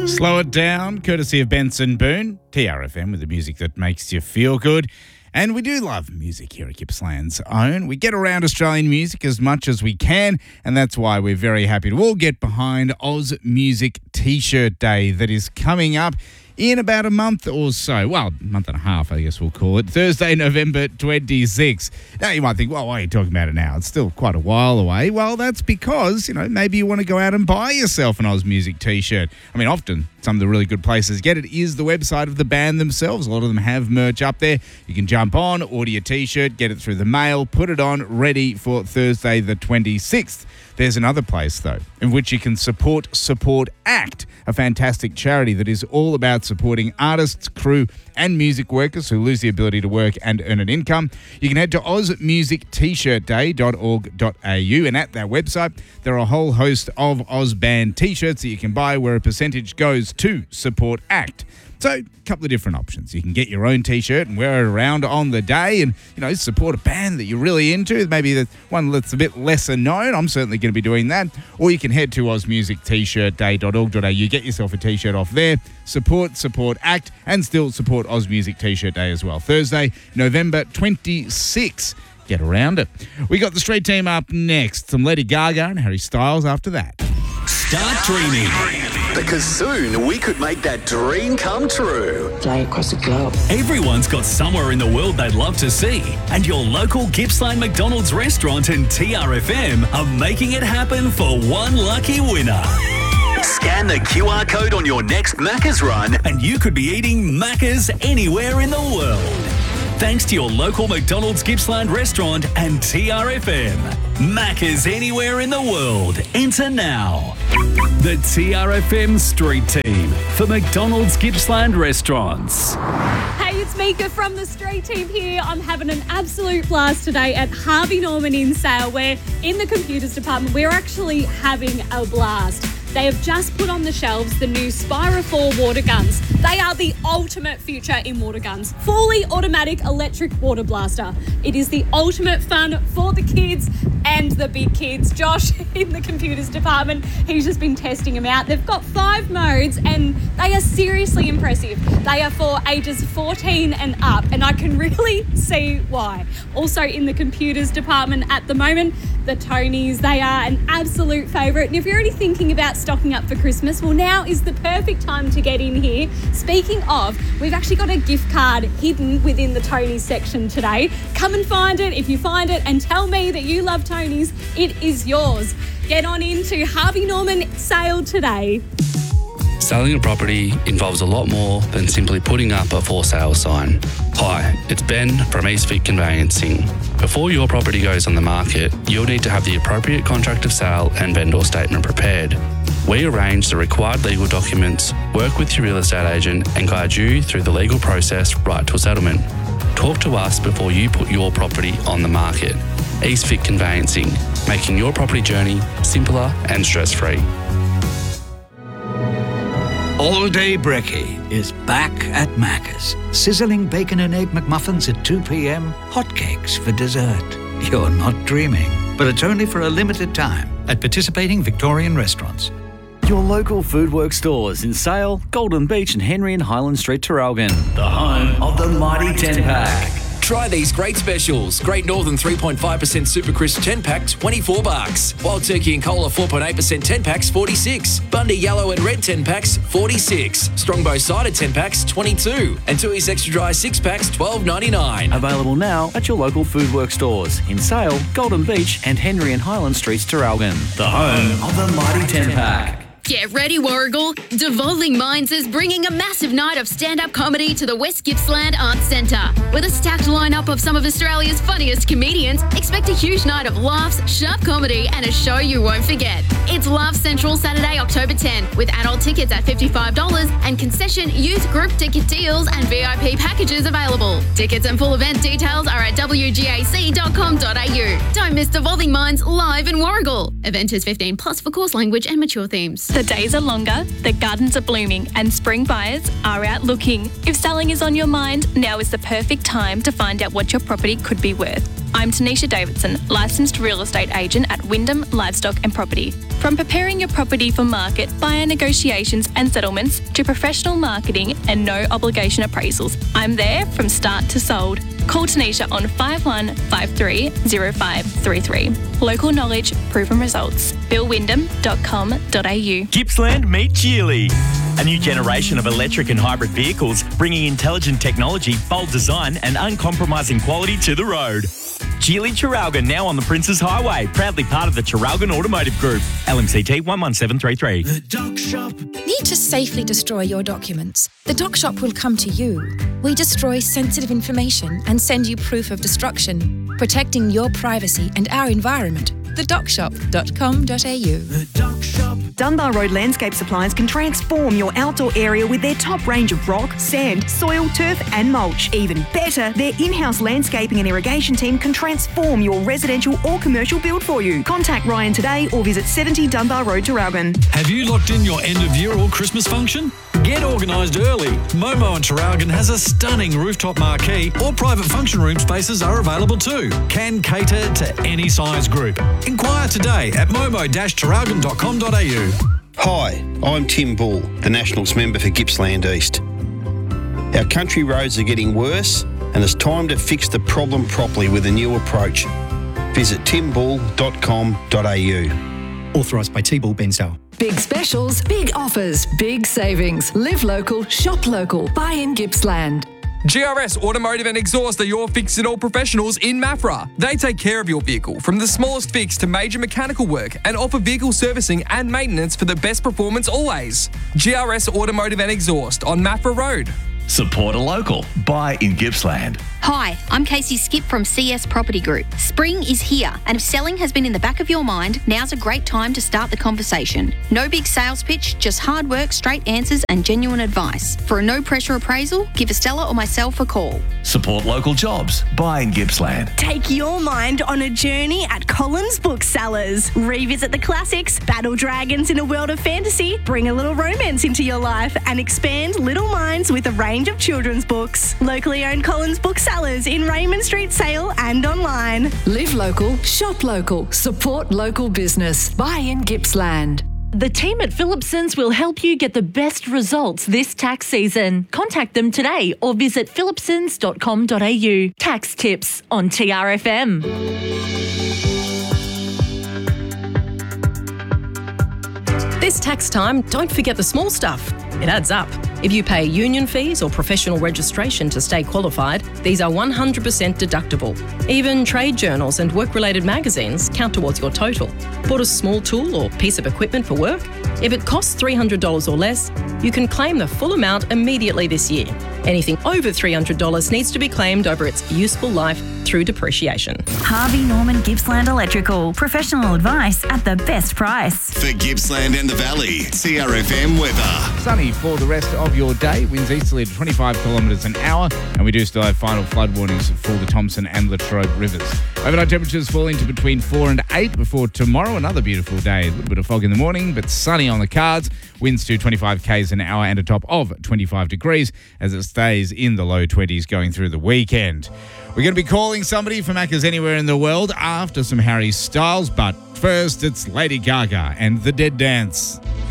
Slow It Down, courtesy of Benson Boone, TRFM, with the music that makes you feel good. And we do love music here at Gippsland's Own. We get around Australian music as much as we can, and that's why we're very happy to all get behind Oz Music T-Shirt Day that is coming up in about a month or so. Well, a month and a half, I guess we'll call it. Thursday, November 26th. Now, you might think, well, why are you talking about it now? It's still quite a while away. Well, that's because, maybe you want to go out and buy yourself an Oz Music T-shirt. I mean, often some of the really good places to get it is the website of the band themselves. A lot of them have merch up there. You can jump on, order your T-shirt, get it through the mail, put it on, ready for Thursday the 26th. There's another place, though, in which you can support ACT, a fantastic charity that is all about supporting artists, crew, and music workers who lose the ability to work and earn an income. You can head to ozmusictshirtday.org.au, and at that website, there are a whole host of Oz Band T-shirts that you can buy where a percentage goes to support ACT. So, a couple of different options. You can get your own T-shirt and wear it around on the day and, support a band that you're really into, maybe the one that's a bit lesser known. I'm certainly going to be doing that. Or you can head to ozmusictshirtday.org.au, get yourself a T-shirt off there, support ACT, and still support Oz Music T-Shirt Day as well. Thursday, November 26th. Get around it. We got the Street Team up next. Some Lady Gaga and Harry Styles after that. Start dreaming. Because soon we could make that dream come true. Fly across the globe. Everyone's got somewhere in the world they'd love to see. And your local Gippsland McDonald's restaurant and TRFM are making it happen for one lucky winner. Scan the QR code on your next Macca's run And you could be eating Macca's anywhere in the world. Thanks to your local McDonald's Gippsland restaurant and TRFM. Macca's anywhere in the world. Enter now. The TRFM Street Team for McDonald's Gippsland restaurants. Hey, it's Mika from the Street Team here. I'm having an absolute blast today at Harvey Norman in Sale, where in the computers department, we're actually having a blast. They have just put on the shelves the new Spira 4 water guns. They are the ultimate future in water guns. Fully automatic electric water blaster. It is the ultimate fun for the kids and the big kids. Josh in the computers department, he's just been testing them out. They've got 5 modes and they are seriously impressive. They are for ages 14 and up, and I can really see why. Also in the computers department at the moment, the Tonys, they are an absolute favourite. And if you're already thinking about stocking up for Christmas, well, now is the perfect time to get in here. Speaking of, we've actually got a gift card hidden within the Tonys section today. Come and find it. If you find it and tell me that you love Tonys, it is yours. Get on into Harvey Norman Sale today. Selling a property involves a lot more than simply putting up a for sale sign. Hi, it's Ben from Eastfit Conveyancing. Before your property goes on the market, you'll need to have the appropriate contract of sale and vendor statement prepared. We arrange the required legal documents, work with your real estate agent, and guide you through the legal process right to a settlement. Talk to us before you put your property on the market. Eastfit Conveyancing, making your property journey simpler and stress-free. All Day Brekkie is back at Macca's. Sizzling bacon and egg McMuffins at 2 p.m, hotcakes for dessert. You're not dreaming, but it's only for a limited time at participating Victorian restaurants. Your local Foodworks stores in Sale, Golden Beach and Henry and Highland Street, Terralgan. The home of the mighty 10-pack. Try these great specials. Great Northern 3.5% Super Crisp 10-pack, $24. Wild Turkey and Cola 4.8% 10-packs, $46. Bundy Yellow and Red 10-packs, $46. Strongbow Cider 10-packs, $22. And Tooheys Extra Dry 6-packs, $12.99. Available now at your local Foodworks stores in Sale, Golden Beach and Henry and Highland Streets, Terralgan. The home of the mighty 10-pack. Get ready, Warrigal. Devolving Minds is bringing a massive night of stand-up comedy to the West Gippsland Arts Centre. With a stacked lineup of some of Australia's funniest comedians, expect a huge night of laughs, sharp comedy and a show you won't forget. It's Laugh Central Saturday, October 10, with adult tickets at $55 and concession youth group ticket deals and VIP packages available. Tickets and full event details are at wgac.com.au. Don't miss Devolving Minds live in Warrigal. Event is 15 plus for course language and mature themes. The days are longer, the gardens are blooming, and spring buyers are out looking. If selling is on your mind, now is the perfect time to find out what your property could be worth. I'm Tanisha Davidson, licensed real estate agent at Wyndham Livestock and Property. From preparing your property for market, buyer negotiations and settlements to professional marketing and no obligation appraisals, I'm there from start to sold. Call Tanisha on 51530533. Local knowledge, proven results. billwyndham.com.au. Gippsland meet Geely. A new generation of electric and hybrid vehicles bringing intelligent technology, bold design and uncompromising quality to the road. Geely Traralgon now on the Princes Highway, proudly part of the Traralgon Automotive Group. LMCT 11733. The Doc Shop. Need to safely destroy your documents? The Doc Shop will come to you. We destroy sensitive information and send you proof of destruction, protecting your privacy and our environment. thedocshop.com.au. The Doc Shop. Dunbar Road Landscape Supplies can transform your outdoor area with their top range of rock, sand, soil, turf and mulch. Even better, their in-house landscaping and irrigation team can transform your residential or commercial build for you. Contact Ryan today or visit 70 Dunbar Road, Traralgon. Have you locked in your end of year or Christmas function? Get organised early. Momo and Traralgon has a stunning rooftop marquee, or private function room spaces are available too. Can cater to any size group. Inquire today at momo-traralgon.com.au. Hi, I'm Tim Bull, the Nationals member for Gippsland East. Our country roads are getting worse and it's time to fix the problem properly with a new approach. Visit timbull.com.au. Authorised by T-Bull Bensdale. Big specials, big offers, big savings. Live local, shop local. Buy in Gippsland. GRS Automotive and Exhaust are your fix-it-all professionals in Maffra. They take care of your vehicle from the smallest fix to major mechanical work and offer vehicle servicing and maintenance for the best performance always. GRS Automotive and Exhaust on Maffra Road. Support a local. Buy in Gippsland. Hi, I'm Casey Skip from CS Property Group. Spring is here, and if selling has been in the back of your mind, now's a great time to start the conversation. No big sales pitch, just hard work, straight answers, and genuine advice. For a no-pressure appraisal, give Estella or myself a call. Support local jobs. Buy in Gippsland. Take your mind on a journey at Collins Booksellers. Revisit the classics, battle dragons in a world of fantasy, bring a little romance into your life, and expand little minds with a range of children's books. Locally owned Collins Booksellers in Raymond Street, Sale and online. Live local, shop local, support local business. Buy in Gippsland. The team at Phillipsons will help you get the best results this tax season. Contact them today or visit phillipsons.com.au. Tax tips on TRFM. This tax time, don't forget the small stuff. It adds up. If you pay union fees or professional registration to stay qualified, these are 100% deductible. Even trade journals and work-related magazines count towards your total. Bought a small tool or piece of equipment for work? If it costs $300 or less, you can claim the full amount immediately this year. Anything over $300 needs to be claimed over its useful life through depreciation. Harvey Norman Gippsland Electrical. Professional advice at the best price. For Gippsland and the Valley, TRFM weather. Sunny for the rest of your day. Winds easterly at 25 kilometres an hour. And we do still have final flood warnings for the Thompson and Latrobe rivers. Overnight temperatures falling to between 4 and 8 before tomorrow. Another beautiful day. A little bit of fog in the morning, but sunny on the cards. Winds to 25 k's an hour and a top of 25 degrees as it stays in the low 20s going through the weekend. We're going to be calling somebody from Macca's Anywhere in the World after some Harry Styles, but first it's Lady Gaga and The Dead Dance.